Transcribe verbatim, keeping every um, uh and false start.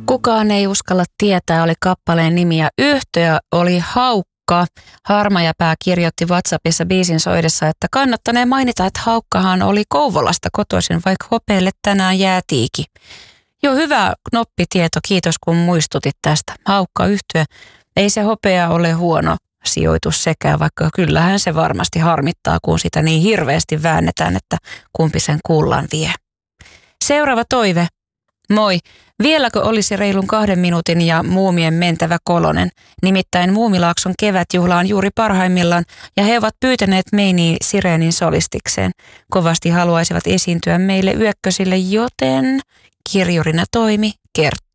Kukaan ei uskalla tietää oli kappaleen nimi ja yhtye oli Haukka. Harmajapää kirjoitti WhatsAppissa biisin soidessa, että kannattanee mainita, että Haukkahan oli Kouvolasta kotoisin, vaikka Hopeelle tänään jää tiiki. Jo hyvä knoppitieto, kiitos kun muistutit tästä. Haukka yhtye, ei se Hopea ole huono sijoitus sekään, vaikka kyllähän se varmasti harmittaa, kun sitä niin hirveästi väännetään, että kumpi sen kullan vie. Seuraava toive. Moi. Vieläkö olisi reilun kahden minuutin ja muumien mentävä kolonen? Nimittäin Muumilaakson kevätjuhla on juuri parhaimmillaan ja he ovat pyytäneet Meini Sireenin solistikseen. Kovasti haluaisivat esiintyä meille yökkösille, joten kirjurina toimi Kerttu.